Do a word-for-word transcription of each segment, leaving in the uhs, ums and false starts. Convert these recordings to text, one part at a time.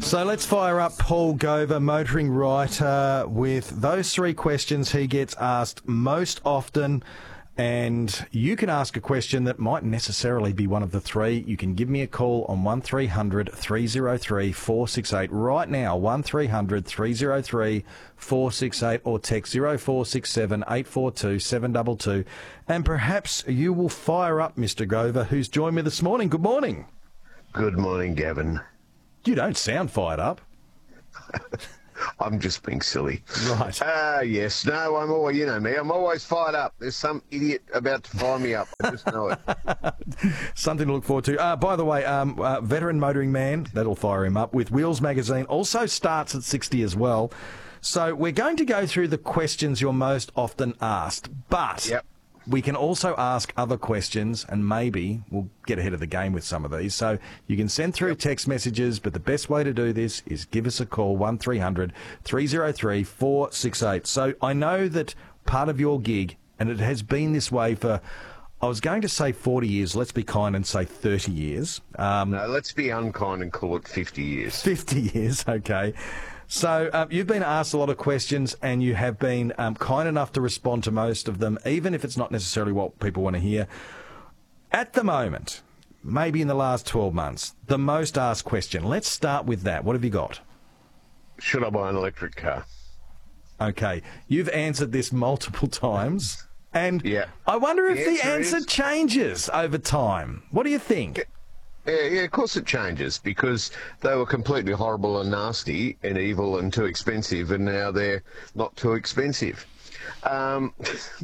So let's fire up Paul Gover, motoring writer, with those three questions he gets asked most often. And you can ask a question that might necessarily be one of the three. You can give me a call on one three hundred three oh three four six eight right now, one three hundred three oh three four six eight, or text zero four six seven eight four two seven two two. And perhaps you will fire up Mister Gover, who's joined me this morning. Good morning. Good morning, Gavin. You don't sound fired up. I'm just being silly. Right. Ah, uh, yes. No, I'm always, you know me, I'm always fired up. There's some idiot about to fire me up. I just know it. Something to look forward to. Uh, by the way, um, uh, veteran motoring man, that'll fire him up, with Wheels Magazine, also starts at sixty as well. So we're going to go through the questions you're most often asked, but yep. we can also ask other questions, and maybe we'll get ahead of the game with some of these. So you can send through yep. text messages, but the best way to do this is give us a call, one three hundred three oh three four six eight. So I know that part of your gig, and it has been this way for, I was going to say forty years, let's be kind and say thirty years. Um, no, let's be unkind and call it fifty years. fifty years, okay. So um, you've been asked a lot of questions, and you have been um, kind enough to respond to most of them, even if it's not necessarily what people want to hear. At the moment, maybe in the last twelve months, the most asked question. Let's start with that. What have you got? Should I buy an electric car? Okay. You've answered this multiple times, and yeah. I wonder if the, the answer is... changes over time. What do you think? Yeah, yeah, of course it changes, because they were completely horrible and nasty and evil and too expensive, and now they're not too expensive. Um,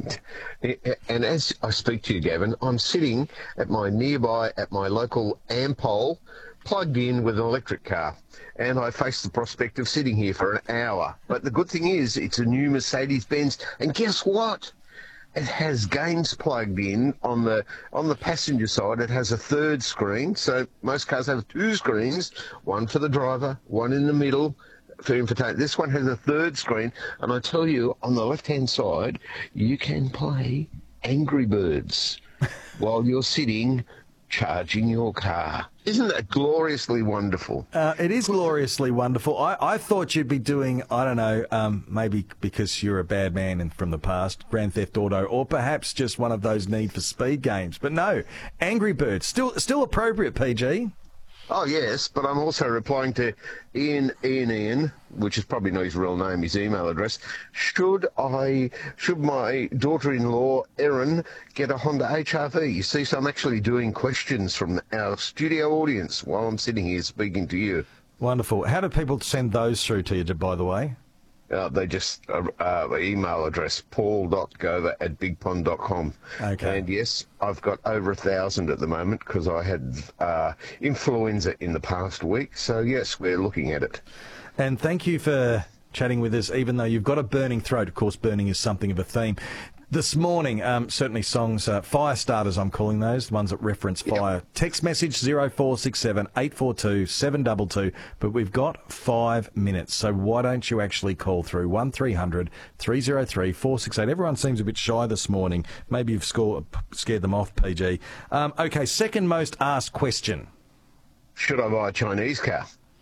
and as I speak to you, Gavin, I'm sitting at my nearby, at my local Ampol, plugged in with an electric car, and I face the prospect of sitting here for an hour. But the good thing is, it's a new Mercedes-Benz, and guess what? It has games plugged in on the on the passenger side. It has a third screen, so most cars have two screens, one for the driver, one in the middle for infotainment. This one has a third screen, and I tell you, on the left-hand side, you can play Angry Birds while you're sitting charging your car. Isn't that gloriously wonderful? Uh, it is gloriously wonderful. I, I thought you'd be doing, I don't know, um, maybe because you're a bad man in, from the past, Grand Theft Auto, or perhaps just one of those Need for Speed games. But no, Angry Birds, still still appropriate, P G. Oh, yes, but I'm also replying to Ian, Ian, Ian, which is probably not his real name, his email address. Should I, should my daughter-in-law, Erin, get a Honda H R V? You see, so I'm actually doing questions from our studio audience while I'm sitting here speaking to you. Wonderful. How do people send those through to you, by the way? Uh, they just, uh, uh, email address, paul dot gover at big pond dot com. Okay. And yes, I've got over a thousand at the moment because I had uh, influenza in the past week. So yes, we're looking at it. And thank you for chatting with us, even though you've got a burning throat. Of course, burning is something of a theme. This morning, um, certainly songs, uh, fire starters, I'm calling those, the ones that reference fire. Yep. Text message zero four six seven eight four two seven two two, but we've got five minutes, so why don't you actually call through one three hundred three oh three four six eight. Everyone seems a bit shy this morning. Maybe you've scored, scared them off, P G. Um, okay, second most asked question. Should I buy a Chinese car?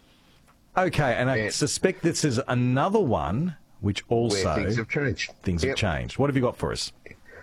Okay, and I yeah. suspect this is another one which also... Where things have changed. Things yep. have changed. What have you got for us?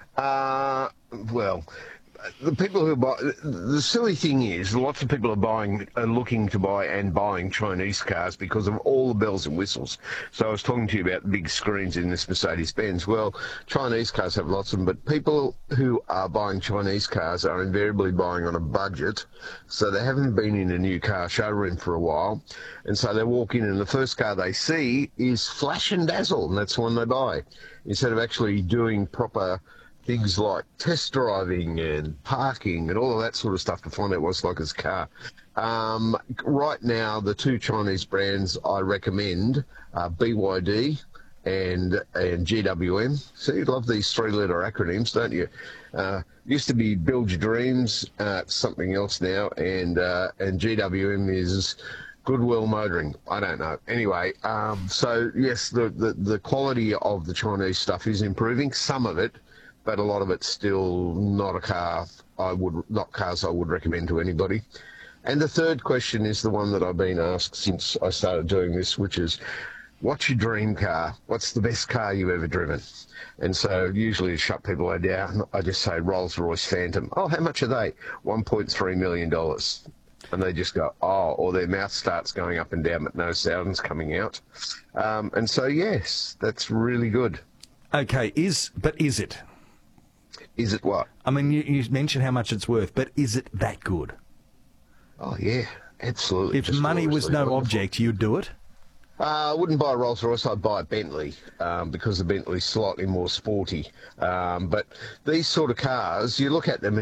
Uh, well, the people who buy... The silly thing is, lots of people are buying, are looking to buy and buying Chinese cars because of all the bells and whistles. So I was talking to you about the big screens in this Mercedes-Benz. Well, Chinese cars have lots of them, but people who are buying Chinese cars are invariably buying on a budget, so they haven't been in a new car showroom for a while, and so they walk in and the first car they see is flash and dazzle, and that's the one they buy, instead of actually doing proper things like test driving and parking and all of that sort of stuff to find out what it's like as a car. Um, right now, the two Chinese brands I recommend are B Y D and and G W M. So you love these three-letter acronyms, don't you? Uh, used to be Build Your Dreams, uh, something else now, and uh, and G W M is Goodwill Motoring. I don't know. Anyway, um, so yes, the, the, the quality of the Chinese stuff is improving, some of it, but a lot of it's still not a car I would, not cars I would recommend to anybody. And the third question is the one that I've been asked since I started doing this, which is, what's your dream car? What's the best car you've ever driven? And so usually to shut people down, I just say Rolls-Royce Phantom. Oh, how much are they? one point three million dollars. And they just go, oh, or their mouth starts going up and down, but no sound's coming out. Um, and so, yes, that's really good. Okay, is but is it? Is it what? I mean, you, you mentioned how much it's worth, but is it that good? Oh, yeah, absolutely. If Just money was gloriously no wonderful. object, you'd do it? Uh, I wouldn't buy a Rolls Royce, I'd buy a Bentley um, because the Bentley's slightly more sporty. Um, but these sort of cars, you look at them